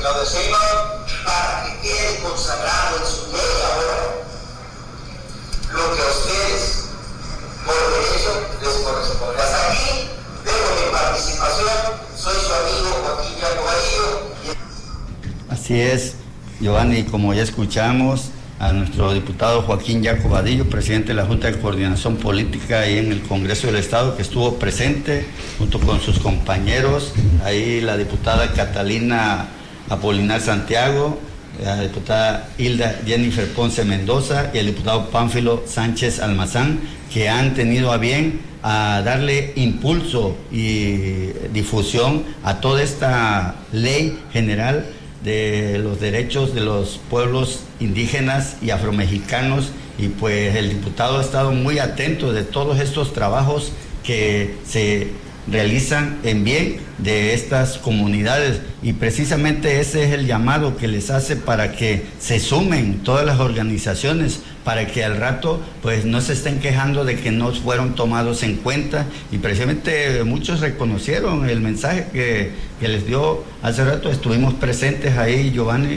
Claudia Sheinbaum, para que quede consagrado en su ley ahora lo que a ustedes por derecho les corresponde. Hasta aquí dejo mi participación. Soy su amigo Joaquín Jacobadillo. Así es, Giovanni, como ya escuchamos a nuestro diputado Joaquín Jacobadillo, presidente de la Junta de Coordinación Política ahí en el Congreso del Estado, que estuvo presente junto con sus compañeros, ahí la diputada Catalina Apolinar Santiago, la diputada Hilda Jennifer Ponce Mendoza y el diputado Pánfilo Sánchez Almazán, que han tenido a bien a darle impulso y difusión a toda esta ley general de los derechos de los pueblos indígenas y afromexicanos, y pues el diputado ha estado muy atento de todos estos trabajos que se realizan en bien de estas comunidades, y precisamente ese es el llamado que les hace para que se sumen todas las organizaciones, para que al rato pues no se estén quejando de que no fueron tomados en cuenta, y precisamente muchos reconocieron el mensaje que les dio hace rato. Estuvimos presentes ahí, Giovanni,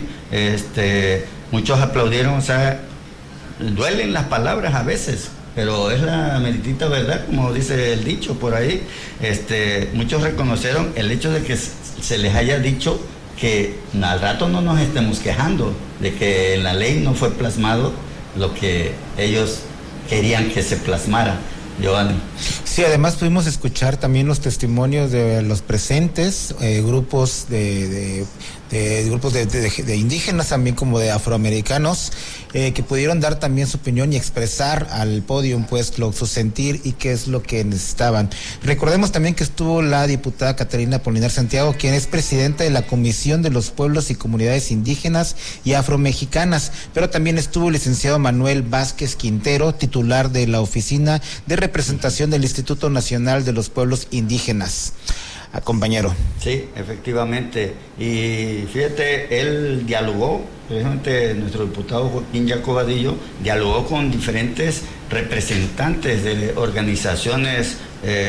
muchos aplaudieron. O sea, duelen las palabras a veces, pero es la meritita verdad, como dice el dicho por ahí. Muchos reconocieron el hecho de que se les haya dicho que al rato no nos estemos quejando de que en la ley no fue plasmado lo que ellos querían que se plasmara. Giovanni. Sí, además pudimos escuchar también los testimonios de los presentes, grupos de indígenas, también como de afroamericanos, que pudieron dar también su opinión y expresar al podio pues su sentir y qué es lo que necesitaban. Recordemos también que estuvo la diputada Catalina Apolinar Santiago, quien es presidenta de la Comisión de los Pueblos y Comunidades Indígenas y Afromexicanas, pero también estuvo el licenciado Manuel Vázquez Quintero, titular de la Oficina de Representación del Instituto Nacional de los Pueblos Indígenas. Compañero. Sí, efectivamente. Y fíjate, él dialogó, precisamente nuestro diputado Joaquín Jacobadillo, dialogó con diferentes representantes de organizaciones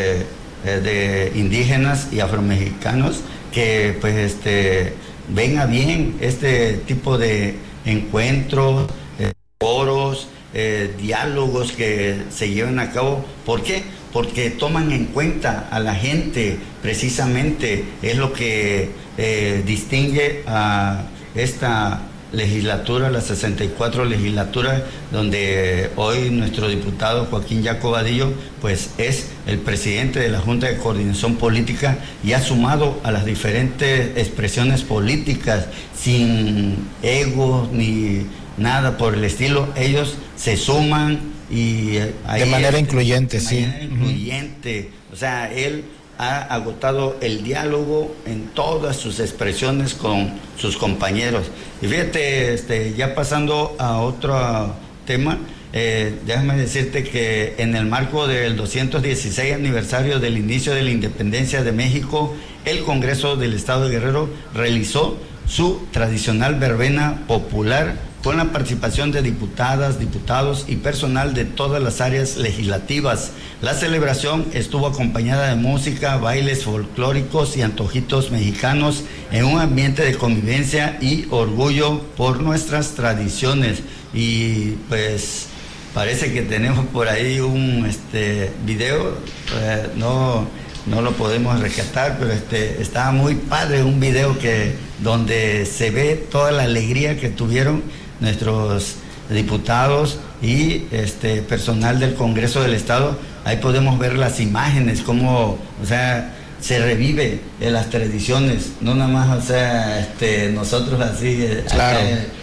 de indígenas y afromexicanos que pues ven a bien este tipo de encuentros, foros, diálogos que se llevan a cabo. ¿Por qué? Porque toman en cuenta a la gente, precisamente es lo que distingue a esta legislatura, la 64 legislatura, donde hoy nuestro diputado Joaquín Jacobadillo pues es el presidente de la Junta de Coordinación Política y ha sumado a las diferentes expresiones políticas sin ego ni nada por el estilo. Ellos se suman y de manera incluyente, sí. De manera incluyente. O sea, él ha agotado el diálogo en todas sus expresiones con sus compañeros. Y fíjate, ya pasando a otro tema, déjame decirte que en el marco del 216 aniversario del inicio de la independencia de México, el Congreso del Estado de Guerrero realizó su tradicional verbena popular con la participación de diputadas, diputados y personal de todas las áreas legislativas. La celebración estuvo acompañada de música, bailes folclóricos y antojitos mexicanos en un ambiente de convivencia y orgullo por nuestras tradiciones. Y pues parece que tenemos por ahí un video, no lo podemos rescatar, pero está muy padre, un video donde se ve toda la alegría que tuvieron nuestros diputados y personal del Congreso del Estado. Ahí podemos ver las imágenes, cómo, o sea, se revive en las tradiciones, no nada más, o sea, nosotros así, claro,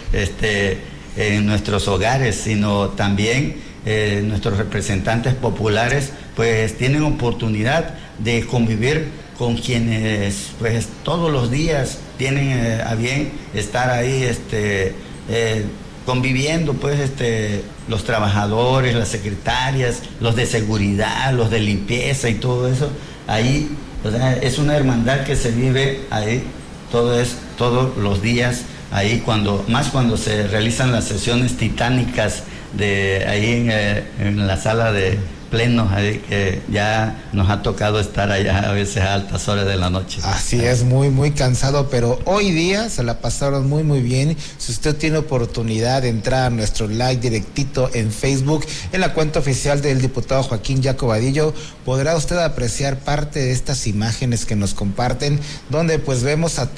en nuestros hogares, sino también nuestros representantes populares, pues tienen oportunidad de convivir con quienes, pues todos los días tienen a bien estar ahí, conviviendo, pues los trabajadores, las secretarias, los de seguridad, los de limpieza y todo eso. Ahí, o sea, es una hermandad que se vive ahí todos los días, ahí cuando se realizan las sesiones titánicas de ahí en la sala de plenos, que ya nos ha tocado estar allá a veces a altas horas de la noche. Así es, muy, muy cansado, pero hoy día se la pasaron muy, muy bien. Si usted tiene oportunidad de entrar a nuestro live directito en Facebook, en la cuenta oficial del diputado Joaquín Jaco Vadillo, podrá usted apreciar parte de estas imágenes que nos comparten, donde pues vemos a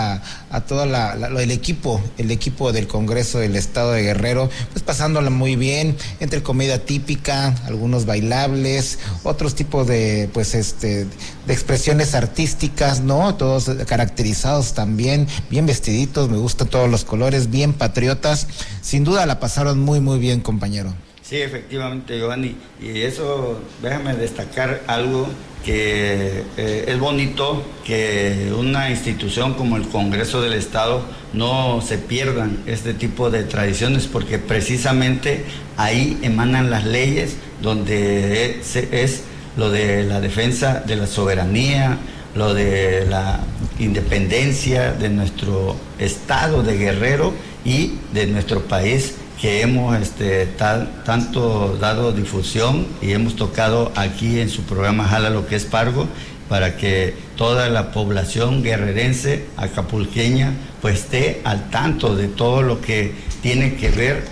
el equipo del Congreso del Estado de Guerrero, pues pasándola muy bien, entre comida típica, algunos bailables, otros tipos de de expresiones artísticas, ¿no? Todos caracterizados también, bien vestiditos, me gustan todos los colores, bien patriotas. Sin duda la pasaron muy, muy bien, compañero. Sí, efectivamente, Giovanni, y eso, déjame destacar algo que es bonito, que una institución como el Congreso del Estado no se pierdan este tipo de tradiciones, porque precisamente ahí emanan las leyes, donde es lo de la defensa de la soberanía, lo de la independencia de nuestro estado de Guerrero y de nuestro país, que hemos tanto dado difusión y hemos tocado aquí en su programa Jala lo que es Pargo, para que toda la población guerrerense, acapulqueña, pues esté al tanto de todo lo que tiene que ver,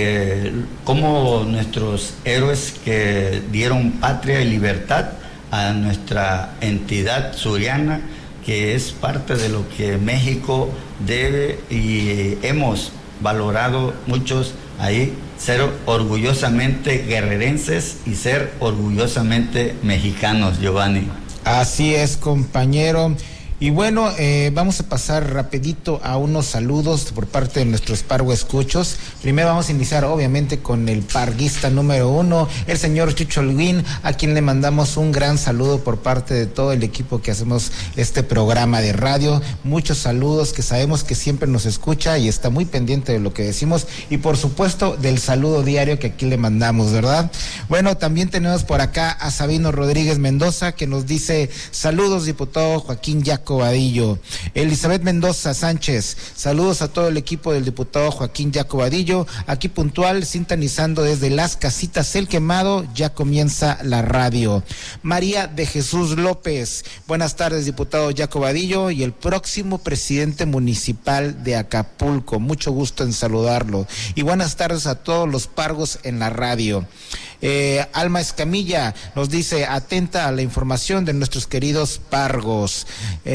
cómo nuestros héroes que dieron patria y libertad a nuestra entidad suriana, que es parte de lo que México debe y hemos valorado muchos ahí, ser orgullosamente guerrerenses y ser orgullosamente mexicanos, Giovanni. Así es, compañero. Y bueno, vamos a pasar rapidito a unos saludos por parte de nuestros Pargo Escuchos. Primero vamos a iniciar obviamente con el parguista número 1, el señor Chucho Holguín, a quien le mandamos un gran saludo por parte de todo el equipo que hacemos este programa de radio. Muchos saludos, que sabemos que siempre nos escucha y está muy pendiente de lo que decimos, y por supuesto del saludo diario que aquí le mandamos, ¿verdad? Bueno, también tenemos por acá a Sabino Rodríguez Mendoza, que nos dice: saludos, diputado Joaquín Jaco Vadillo. Elizabeth Mendoza Sánchez: saludos a todo el equipo del diputado Joaquín Jaco Vadillo, aquí puntual, sintonizando desde las casitas El Quemado, ya comienza la radio. María de Jesús López: buenas tardes, diputado Jaco Vadillo y el próximo presidente municipal de Acapulco, mucho gusto en saludarlo, y buenas tardes a todos los pargos en la radio. Alma Escamilla nos dice: atenta a la información de nuestros queridos pargos.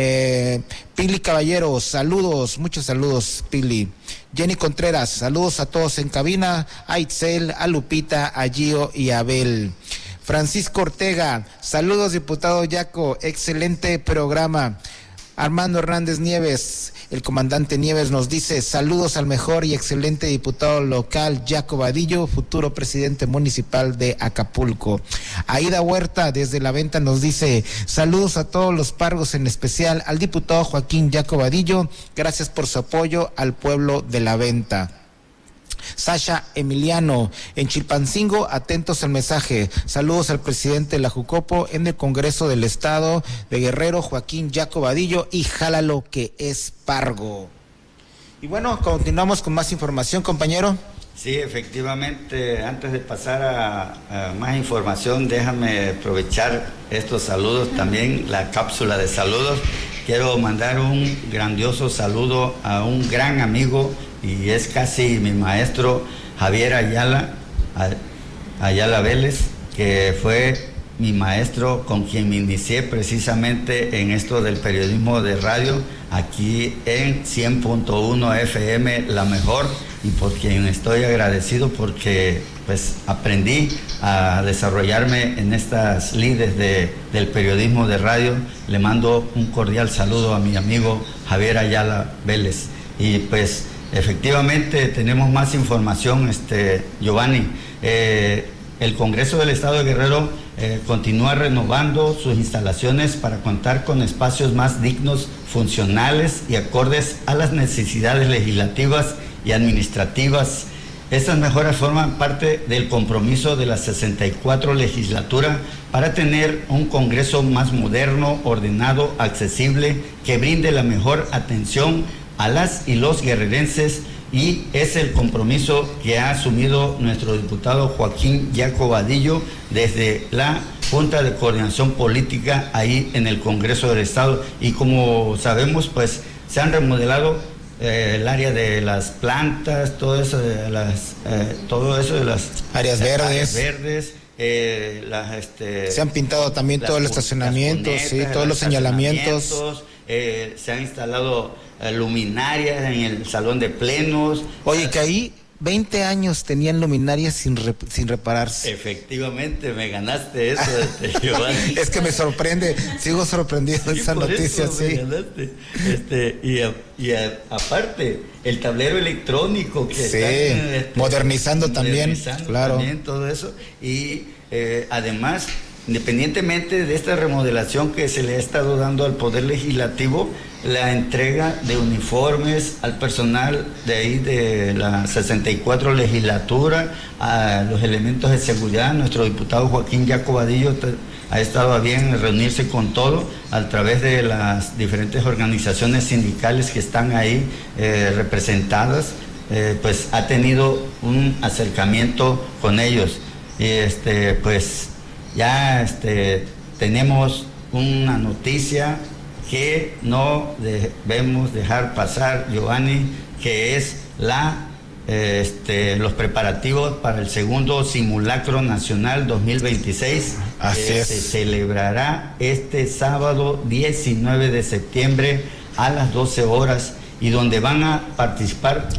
Pili Caballero: saludos, muchos saludos, Pili. Jenny Contreras: saludos a todos en cabina, a Itzel, a Lupita, a Gio y a Abel. Francisco Ortega: saludos, diputado Jaco, excelente programa. Armando Hernández Nieves, el comandante Nieves, nos dice: saludos al mejor y excelente diputado local Jaco Vadillo, futuro presidente municipal de Acapulco. Aida Huerta desde La Venta nos dice: saludos a todos los pargos, en especial al diputado Joaquín Jaco Vadillo, gracias por su apoyo al pueblo de La Venta. Sasha Emiliano en Chilpancingo: atentos al mensaje, saludos al presidente de la Jucopo en el Congreso del Estado de Guerrero, Joaquín Jaco Vadillo, y jálalo que es Pargo. Y bueno, continuamos con más información, compañero. Sí, efectivamente, antes de pasar a más información, déjame aprovechar estos saludos, también la cápsula de saludos. Quiero mandar un grandioso saludo a un gran amigo, y es casi mi maestro, Javier Ayala Vélez, que fue mi maestro, con quien me inicié precisamente en esto del periodismo de radio, aquí en 100.1 FM, la mejor, y por quien estoy agradecido, porque pues aprendí a desarrollarme en estas lides del periodismo de radio. Le mando un cordial saludo a mi amigo Javier Ayala Vélez. Y pues efectivamente tenemos más información, Giovanni. El Congreso del Estado de Guerrero continúa renovando sus instalaciones para contar con espacios más dignos, funcionales y acordes a las necesidades legislativas y administrativas. Estas mejoras forman parte del compromiso de la 64 legislatura para tener un Congreso más moderno, ordenado, accesible, que brinde la mejor atención a las y los guerrerenses y es el compromiso que ha asumido nuestro diputado Joaquín Yaco Vadillo desde la Junta de Coordinación Política ahí en el Congreso del Estado. Y como sabemos, pues se han remodelado el área de las plantas, todo eso de las áreas verdes. Se han pintado también todos los estacionamientos, sí, todos los señalamientos. Se han instalado luminarias en el salón de plenos. Oye, que ahí 20 años tenían luminarias sin repararse. Efectivamente, me ganaste eso, Giovanni. Es que me sorprende, sigo sorprendido de esa noticia, eso sí. Me ganaste. Aparte, el tablero electrónico que están modernizando también, claro. También todo eso. Y además, independientemente de esta remodelación que se le ha estado dando al Poder Legislativo, la entrega de uniformes al personal de ahí de la 64 legislatura, a los elementos de seguridad. Nuestro diputado Joaquín Yaco Vadillo ha estado a bien reunirse con todo a través de las diferentes organizaciones sindicales que están ahí representadas, pues ha tenido un acercamiento con ellos. Y pues ya tenemos una noticia que no debemos dejar pasar, Giovanni, que es los preparativos para el segundo simulacro nacional 2026. Así es. Se celebrará este sábado 19 de septiembre a las 12 horas y donde van a participar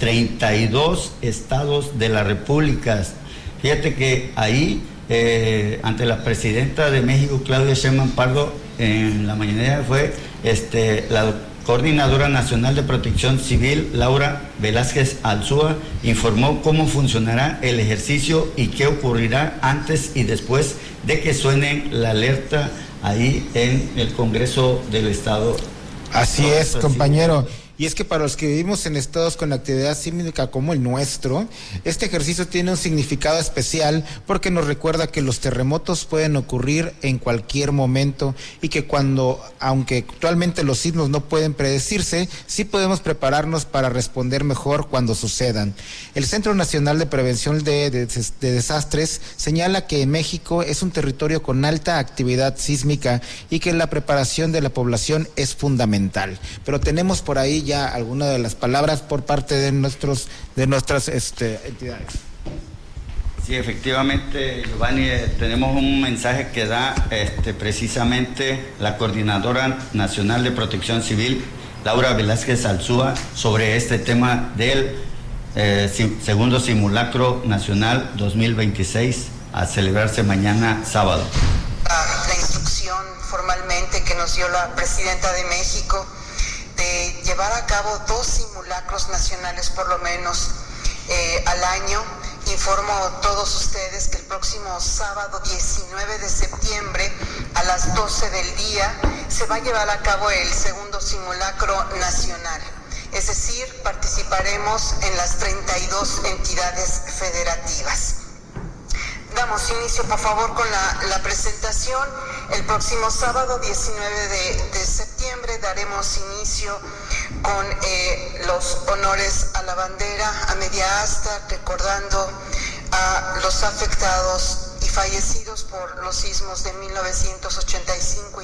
32 estados de la República. Fíjate que ahí, ante la presidenta de México, Claudia Sheinbaum Pardo, en la mañanera fue la Coordinadora Nacional de Protección Civil, Laura Velázquez Alzúa, informó cómo funcionará el ejercicio y qué ocurrirá antes y después de que suene la alerta ahí en el Congreso del Estado. Así es, compañero. Y es que para los que vivimos en estados con actividad sísmica como el nuestro, este ejercicio tiene un significado especial porque nos recuerda que los terremotos pueden ocurrir en cualquier momento y que aunque actualmente los sismos no pueden predecirse, sí podemos prepararnos para responder mejor cuando sucedan. El Centro Nacional de Prevención de Desastres señala que México es un territorio con alta actividad sísmica y que la preparación de la población es fundamental. Pero tenemos por ahí ya algunas de las palabras por parte de nuestras entidades. Sí, efectivamente, Giovanni, tenemos un mensaje que da precisamente la Coordinadora Nacional de Protección Civil, Laura Velázquez Alzúa, sobre este tema del segundo simulacro nacional 2026 a celebrarse mañana sábado. La instrucción formalmente que nos dio la Presidenta de México de llevar a cabo 2 simulacros nacionales por lo menos al año. Informo a todos ustedes que el próximo sábado 19 de septiembre a las 12 del día se va a llevar a cabo el segundo simulacro nacional. Es decir, participaremos en las 32 entidades federativas. Damos inicio, por favor, con la presentación. El próximo sábado 19 de septiembre daremos inicio con los honores a la bandera a media asta, recordando a los afectados y fallecidos por los sismos de 1985 y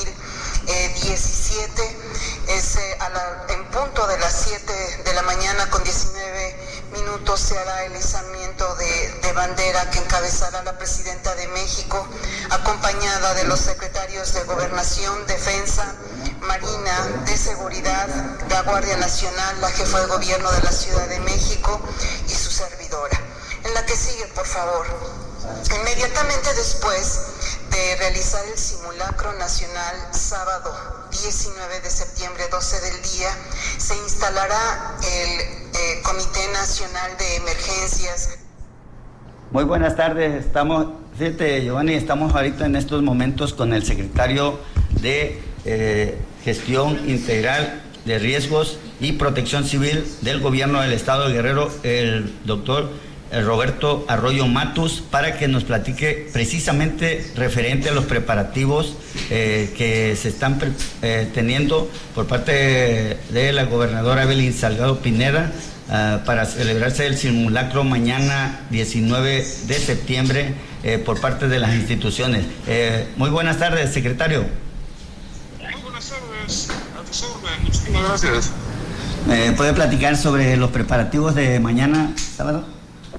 2017. En punto de las 7 de la mañana con 19 minutos se hará el izamiento de bandera que encabezará la Presidenta de México, acompañada de los secretarios de Gobernación, Defensa, Marina, de Seguridad, la Guardia Nacional, la Jefa de Gobierno de la Ciudad de México y su servidora. En la que sigue, por favor. Inmediatamente después de realizar el simulacro nacional sábado 19 de septiembre, 12 del día, se instalará el Comité Nacional de Emergencias. Muy buenas tardes, fíjate, Giovanni, estamos ahorita en estos momentos con el secretario de Gestión Integral de Riesgos y Protección Civil del Gobierno del Estado de Guerrero, el doctor Roberto Arroyo Matus, para que nos platique precisamente referente a los preparativos que se están teniendo por parte de la gobernadora Evelyn Salgado Pineda para celebrarse el simulacro mañana 19 de septiembre por parte de las instituciones. Muy buenas tardes, secretario. Muy buenas tardes, a tus órdenes. Muchísimas gracias. ¿Puede platicar sobre los preparativos de mañana, sábado?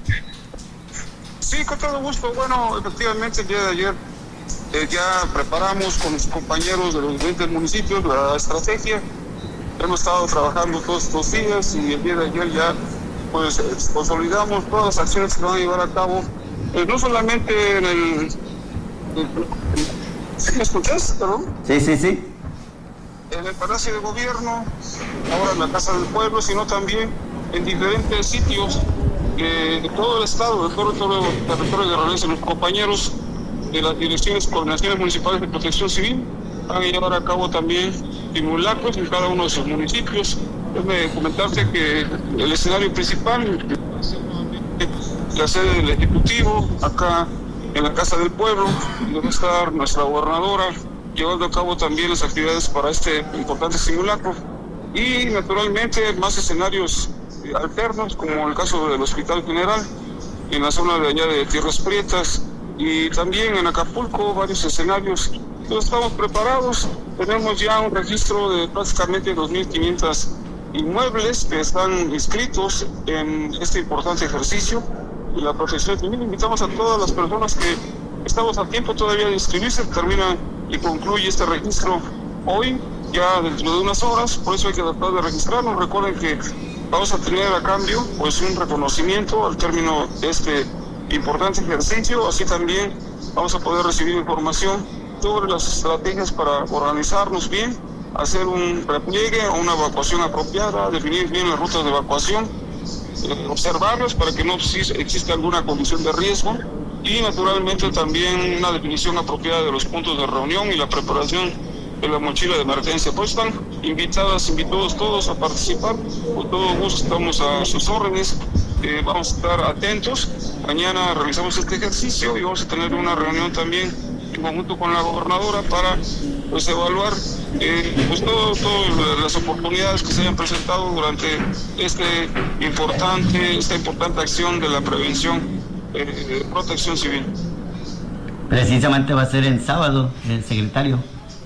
Sí, con todo gusto. Bueno, efectivamente el día de ayer ya preparamos con los compañeros de los diferentes municipios la estrategia. Hemos estado trabajando todos estos días y el día de ayer ya pues consolidamos todas las acciones que van a llevar a cabo, no solamente en el... ¿Sí me escuchas, perdón? Sí. En el Palacio de Gobierno, ahora en la Casa del Pueblo, sino también en diferentes sitios de todo el estado, de todo el territorio de Guerrero. Los compañeros de las direcciones, coordinaciones municipales de protección civil van a llevar a cabo también simulacros en cada uno de sus municipios. Déjame comentarte que el escenario principal es la sede del Ejecutivo, acá en la Casa del Pueblo, donde va a estar nuestra gobernadora llevando a cabo también las actividades para este importante simulacro. Y naturalmente más escenarios alternos, como el caso del Hospital General, en la zona de allá de Tierras Prietas, y también en Acapulco, varios escenarios. Entonces estamos preparados, tenemos ya un registro de prácticamente 2.500 inmuebles que están inscritos en este importante ejercicio de la protección civil. Invitamos a todas las personas que estamos a tiempo todavía de inscribirse, termina y concluye este registro hoy, ya dentro de unas horas, por eso hay que tratar de registrarnos. Recuerden que vamos a tener a cambio pues un reconocimiento al término de este importante ejercicio, así también vamos a poder recibir información sobre las estrategias para organizarnos bien, hacer un repliegue o una evacuación apropiada, definir bien las rutas de evacuación, observarlas para que no exista alguna condición de riesgo y naturalmente también una definición apropiada de los puntos de reunión y la preparación de la mochila de emergencia. Pues están invitados todos a participar. Con todo gusto estamos a sus órdenes. Vamos a estar atentos. Mañana realizamos este ejercicio y vamos a tener una reunión también en conjunto con la gobernadora para pues evaluar todas las oportunidades que se hayan presentado durante esta importante acción de la prevención protección civil. Precisamente va a ser en sábado, secretario.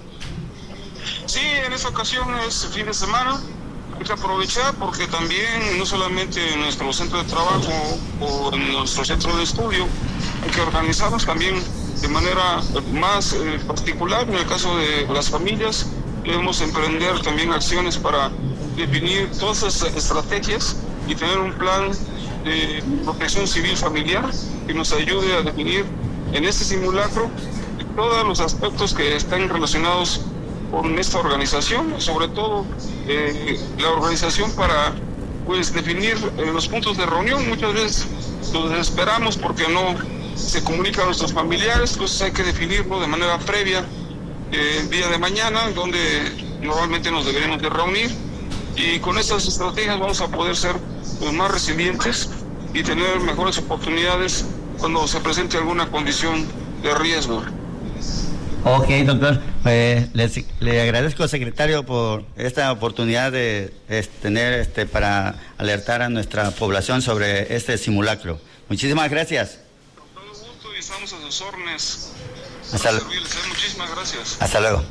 Sí, en esta ocasión es fin de semana. Hay que aprovechar porque también no solamente en nuestro centro de trabajo o en nuestro centro de estudio hay que organizarnos también de manera más particular. En el caso de las familias debemos emprender también acciones para definir todas esas estrategias y tener un plan de protección civil familiar que nos ayude a definir en este simulacro todos los aspectos que están relacionados con esta organización, sobre todo la organización para pues definir los puntos de reunión. Muchas veces los desesperamos porque no se comunican a nuestros familiares, entonces hay que definirlo de manera previa el día de mañana, donde normalmente nos deberemos de reunir, y con estas estrategias vamos a poder ser pues, más resilientes y tener mejores oportunidades cuando se presente alguna condición de riesgo. Ok, doctor. Le agradezco, secretario, por esta oportunidad de tener para alertar a nuestra población sobre este simulacro. Muchísimas gracias. Con todo gusto y estamos a sus órdenes. Muchísimas gracias. Hasta luego.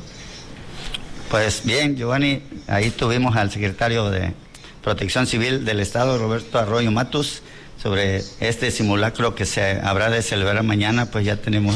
Pues bien, Giovanni, ahí tuvimos al secretario de Protección Civil del Estado, Roberto Arroyo Matus, sobre este simulacro que se habrá de celebrar mañana. Pues ya tenemos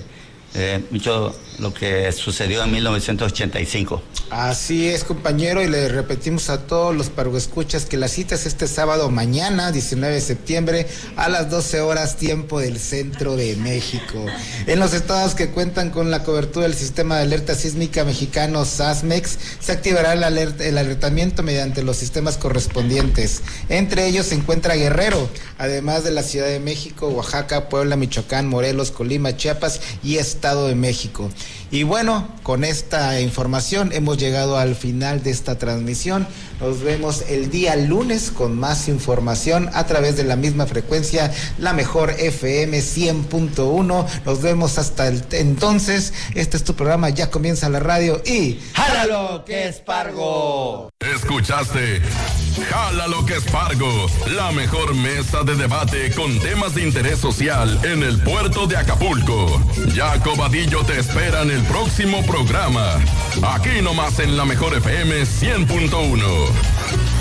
mucho lo que sucedió en 1985. Así es, compañero, y le repetimos a todos los pargoescuchas que la cita es este sábado mañana, 19 de septiembre, a las 12 horas, tiempo del centro de México. En los estados que cuentan con la cobertura del Sistema de Alerta Sísmica Mexicano, SASMEX, se activará el alertamiento mediante los sistemas correspondientes. Entre ellos se encuentra Guerrero, además de la Ciudad de México, Oaxaca, Puebla, Michoacán, Morelos, Colima, Chiapas y Estado de México. Y bueno, con esta información hemos llegado al final de esta transmisión. Nos vemos el día lunes con más información a través de la misma frecuencia, la mejor FM 100.1. Nos vemos hasta entonces. Este es tu programa, Ya Comienza la Radio y... ¡Jálalo, que es Pargo! Escuchaste Jala lo que es Fargo, la mejor mesa de debate con temas de interés social en el puerto de Acapulco. Jaco Vadillo te espera en el próximo programa. Aquí nomás en la mejor FM 100.1.